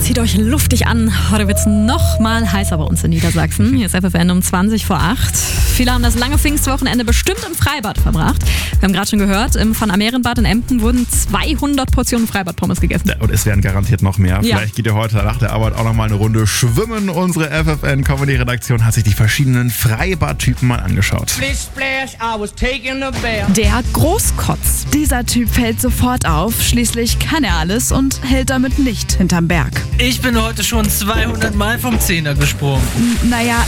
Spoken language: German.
zieht euch luftig an. Heute wird es noch mal heißer bei uns in Niedersachsen. Hier ist FFN um 20 vor 8. Viele haben das lange Pfingstwochenende bestimmt im Freibad verbracht. Wir haben gerade schon gehört, im Van Amerenbad in Emden wurden 200 Portionen Freibadpommes gegessen. Ja, und es werden garantiert noch mehr. Ja. Vielleicht geht ihr heute nach der Arbeit auch noch mal eine Runde schwimmen. Unsere FFN-Comedy-Redaktion hat sich die verschiedenen Freibadtypen mal angeschaut. Der Großkotz. Dieser Typ fällt sofort auf. Schließlich kann er alles und hält damit nicht hinterm Berg. Ich bin heute schon 200 Mal vom Zehner gesprungen. Naja,